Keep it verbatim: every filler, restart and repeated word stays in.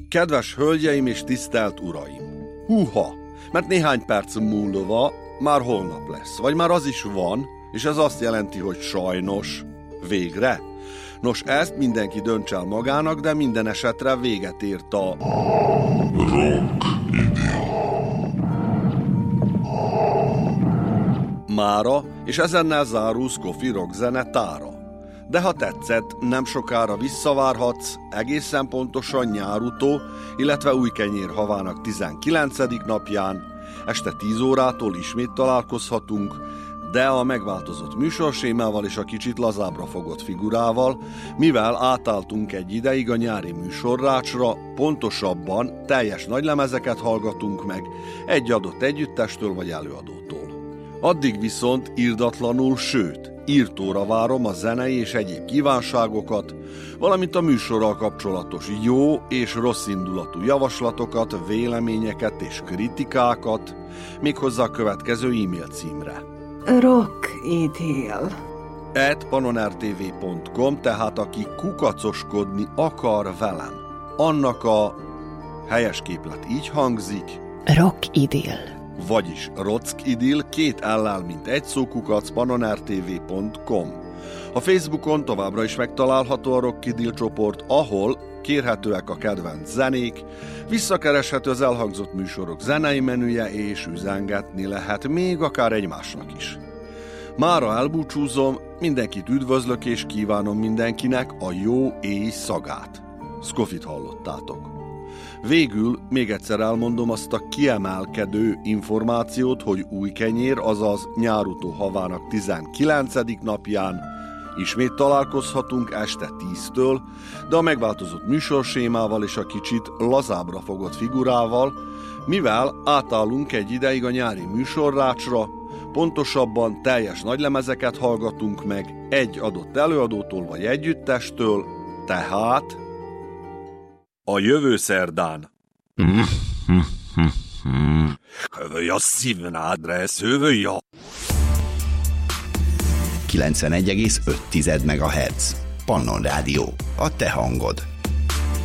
Kedves hölgyeim és tisztelt uraim! Húha! Mert néhány perc múlva már holnap lesz, vagy már az is van, és ez azt jelenti, hogy sajnos, végre. Nos, ezt mindenki dönts el magának, de minden esetre véget ért a... mára, és ezennel zárul Scoffy Rock zene tára. De ha tetszett, nem sokára visszavárhatsz, egészen pontosan nyárutó, illetve Újkenyér havának tizenkilencedik napján, este tíz órától ismét találkozhatunk, de a megváltozott műsorsémával és a kicsit lazábbra fogott figurával, mivel átálltunk egy ideig a nyári műsorrácsra, pontosabban teljes nagylemezeket hallgatunk meg egy adott együttestől vagy előadótól. Addig viszont irdatlanul, sőt, írtóra várom a zenei és egyéb kívánságokat, valamint a műsorral kapcsolatos jó és rossz indulatú javaslatokat, véleményeket és kritikákat, méghozzá a következő e-mail címre. Rockidél at pannonrtv pont com, tehát aki kukacoskodni akar velem, annak a helyes képlet így hangzik. Rockidél. Vagyis Rockidél, két ellel, mint egy szókukac, pannonrtv pont com. A Facebookon továbbra is megtalálható a Rockidél csoport, ahol kérhetőek a kedvenc zenék, visszakereshető az elhangzott műsorok zenei menüje, és üzengetni lehet még akár egymásnak is. Mára elbúcsúzom, mindenkit üdvözlök és kívánom mindenkinek a jó éj szagát. Scoffyt hallottátok. Végül még egyszer elmondom azt a kiemelkedő információt, hogy Újkenyér, azaz nyárutó havának tizenkilencedik napján ismét találkozhatunk este tíztől, de a megváltozott műsorsémával és a kicsit lazábbra fogott figurával, mivel átállunk egy ideig a nyári műsorrácsra, pontosabban teljes nagylemezeket hallgatunk meg egy adott előadótól vagy együttestől, tehát... A jövő szerdán. Hövöj a szívnádresz, hövöj a... kilencvenegy egész öt megahertz. Pannon Rádió. A te hangod.